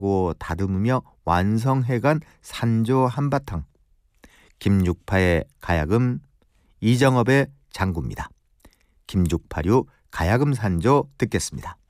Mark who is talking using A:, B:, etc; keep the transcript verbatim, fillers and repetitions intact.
A: 닦고 다듬으며 완성해간 산조 한바탕. 김육파의 가야금, 이정업의 장구입니다. 김죽파류 가야금 산조 듣겠습니다.